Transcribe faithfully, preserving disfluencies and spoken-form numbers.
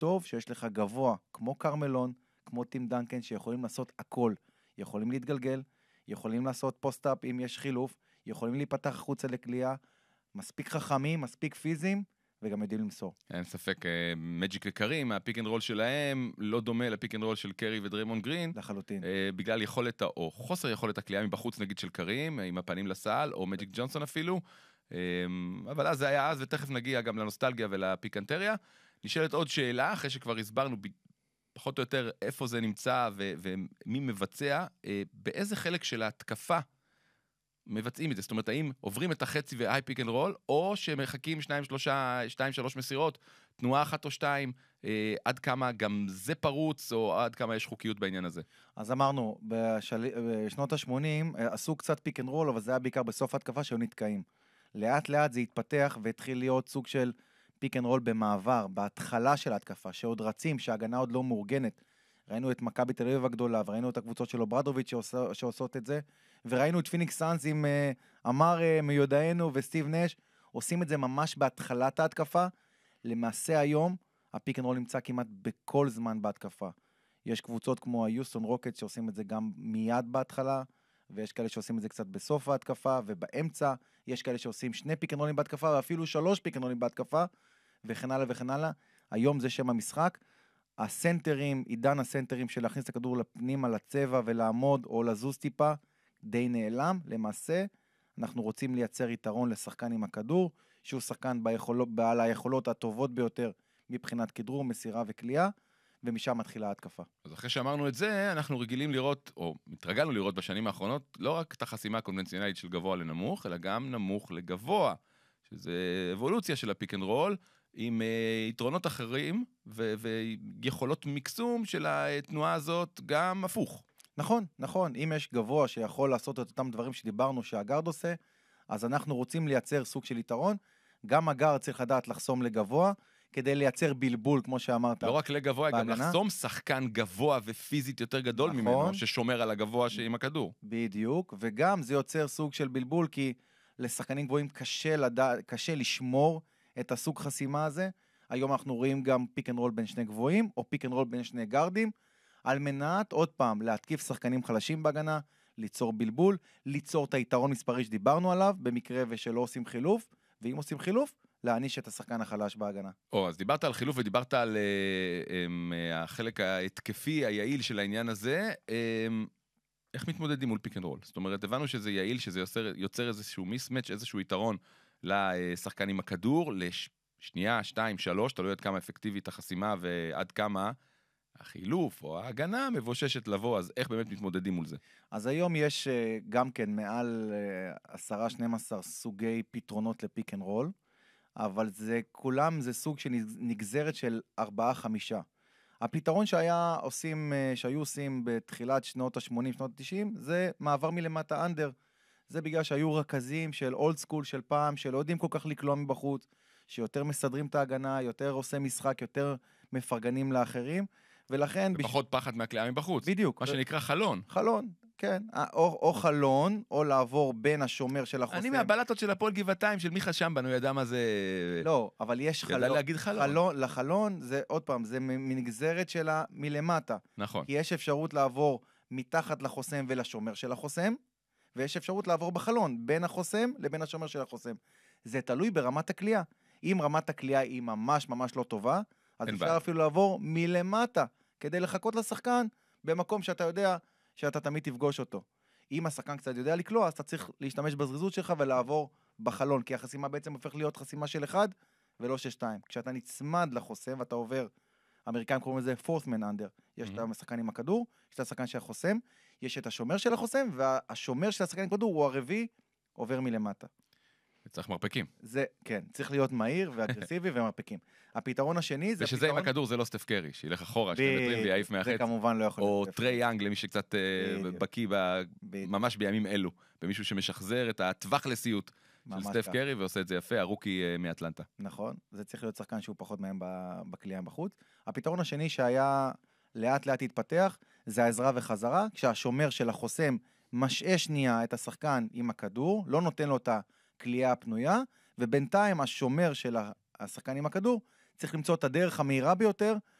טוב שיש לך גבוה, כמו קרמלון, כמו טים דנקן, שיכולים לעשות הכל. יכולים להתגלגל, יכולים לעשות פוסט-אפ אם יש חילוף, יכולים להיפתח החוצה לקליעה, מספיק חכמים, מספיק פיזיים, וגם יודעים למסור. אין ספק, מג'יק וקרים, הפיק אנד רול שלהם לא דומה לפיק אנד רול של קרי ודריימונד גרין. לחלוטין. בגלל יכולת, או חוסר יכולת הקליעה מבחוץ, נגיד של קרים, עם הפנים לסל, או מג'יק ג'ונסון אפילו. אבל אז זה היה אז, ותכף נגיע גם לנוסטלגיה ולפיקנטריה. נשאלת עוד שאלה, אחרי שכבר הסברנו פחות או יותר איפה זה נמצא ו- ומי מבצע, באיזה חלק של ההתקפה מבצעים את זה? זאת אומרת, האם עוברים את החצי ו-I pick and roll, או שמחכים שניים, שלושה, שתיים, שלוש מסירות, תנועה אחת או שתיים, אה, עד כמה גם זה פרוץ, או עד כמה יש חוקיות בעניין הזה? אז אמרנו, בשל... בשנות ה-שמונים עשו קצת פיק אנד רול, אבל זה היה בעיקר בסוף ההתקפה שהיו נתקעים. לאט לאט זה התפתח והתחיל להיות סוג של פיק אנד רול במעבר, בהתחלה של ההתקפה, שעוד רצים, שההגנה עוד לא מאורגנת. ראינו את מכבי תל אביב הגדולה, וראינו את הקבוצות של אוברדוביץ' שעושה, שעושות את זה, וראינו את פיניקס סאנס עם uh, אמר uh, מיודענו וסטיב נש, עושים את זה ממש בהתחלת ההתקפה. למעשה היום, הפיק אנד רול נמצא כמעט בכל זמן בהתקפה. יש קבוצות כמו היוסטון רוקטס שעושים את זה גם מיד בהתחלה, ויש כאלה שעושים את זה קצת בסוף ההתקפה, ובאמצע יש כאלה שעושים שני פיק אנד רולים בהתקפה, ואפילו שלוש פיק אנד רולים בהתקפה, וכן הלאה וכן הלאה. היום זה שם המשחק. הסנטרים, עידן הסנטרים של להכניס את הכדור לפנים על הצבע ולעמוד או לזוז טיפה, די נעלם. למעשה, אנחנו רוצים לייצר יתרון לשחקן עם הכדור, שהוא שחקן ביכולות, בעל היכולות הטובות ביותר מבחינת כדרור, מסירה וקליעה, ומשם מתחילה ההתקפה. אז אחרי שאמרנו את זה, אנחנו רגילים לראות, או מתרגלנו לראות בשנים האחרונות, לא רק את החסימה הקונבנציונלית של גבוה לנמוך, אלא גם נמוך לגבוה, שזה אבולוציה של הפיק אנד רול, עם uh, יתרונות אחרים, ו- ויכולות מקסום של התנועה הזאת גם הפוך. נכון, נכון. אם יש גבוה שיכול לעשות את אותם דברים שדיברנו שהגארד עושה, אז אנחנו רוצים לייצר סוג של יתרון. גם הגארד צריך לדעת לחסום לגבוה, כדי לייצר בלבול, כמו שאמרת. לא רק לגבוה, בהגנה. גם לחסום שחקן גבוה ופיזית יותר גדול נכון. ממנו, ששומר על הגבוה שעם הכדור. בדיוק, וגם זה יוצר סוג של בלבול, כי לשחקנים גבוהים קשה, לדע... קשה לשמור את הסוג חסימה הזה. היום אנחנו רואים גם פיק אנד רול בין שני גבוהים, או פיק אנד רול בין שני גארדים, על מנת, עוד פעם, להתקיף שחקנים חלשים בהגנה, ליצור בלבול, ליצור את היתרון מספרי שדיברנו עליו, במקרה ושלא עושים חילוף, ואם עושים חילוף, להעניש את השחקן החלש בהגנה. או, אז דיברת על חילוף ודיברת על אה, אה, החלק ההתקפי, היעיל של העניין הזה. אה, איך מתמודדים מול פיק אנד רול? זאת אומרת, הבנו שזה יעיל, שזה יוצר, יוצר איזשהו מיסמץ', איזשהו יתרון לשחקן עם הכדור, לשנייה, שתיים, שלוש, תלוי עד כמה אפקטיבית החסימה ועד כמה החילוף או ההגנה מבוששת לבוא, אז איך באמת מתמודדים מול זה? אז היום יש גם כן מעל עשרה, שנים עשר סוגי פתרונות לפיק אנד רול, אבל זה, כולם זה סוג שנגזרת של ארבעה, חמישה. הפתרון שהיה עושים, שהיו עושים בתחילת שנות ה-שמונים, שנות ה-תשעים, זה מעבר מלמטה אנדר. זה בגלל שהיו רכזים של אולד סקול של פעם, שלא יודעים כל כך לקלוע מבחוץ, שיותר מסדרים את ההגנה, יותר עושה משחק, יותר מפרגנים לאחרים, ולכן... ופחות בש... פחד מהקליעה מבחוץ. בדיוק. מה שנקרא חלון. חלון, כן. או, או חלון, או לעבור בין השומר של החוסם. אני מהבלטות של הפועל גבעתיים, של מיכה שמבן, הוא ידע מה זה... לא, אבל יש חלון. ידע להגיד חלון. חלון. לחלון, זה עוד פעם, זה מנגזרת שלה מלמטה. נכון. כי יש אפשרות לעבור מתחת לחוסם ולשומר של החוסם, ויש אפשרות לעבור בחלון, בין החוסם לבין השומר של החוסם. זה תלוי ברמת הקליעה. אם רמת הקליעה היא ממש ממש לא טובה, אז אפשר בעיה. אפילו לעבור מלמטה, כדי לחכות לשחקן במקום שאתה יודע שאתה תמיד תפגוש אותו. אם השחקן קצת יודע לקלוע, אז אתה צריך להשתמש בזריזות שלך ולעבור בחלון, כי החסימה בעצם הופך להיות חסימה של אחד ולא של שתיים. כשאתה נצמד לחוסם ואתה עובר, האמריקאים קוראים לזה fourth man under, יש mm-hmm. את השחקן עם הכדור, יש את השחקן של החוסם, יש את השומר של החוסם, והשומר של השחקן עם הכדור הוא הרביעי, עובר מלמטה. צריך מרפקים. זה, כן, צריך להיות מהיר ואגרסיבי ומרפקים. הפתרון השני זה... ושזה עם הכדור זה לא סטף קרי, שילך אחורה, שתי מטרים ויעיף מהחץ. זה כמובן לא יכול להיות. או טרי יאנג, למי שקצת בקיא ממש בימים אלו, במישהו שמשחזר את הטווח לסיוט של סטף קרי, ועושה את זה יפה, הרוקי מאטלנטה. נכון, זה צריך להיות שחקן שהוא פחות מהם בקליעה בחוץ. הפתרון השני שהיה לאט לאט התפתח, זה העזרה וחזרה, כשהשומר של החוסם משעה שנייה את השחקן עם הכדור, לא נותן לו את הקליעה הפנויה, ובינתיים השומר של השחקן עם הכדור צריך למצוא את הדרך המהירה ביותר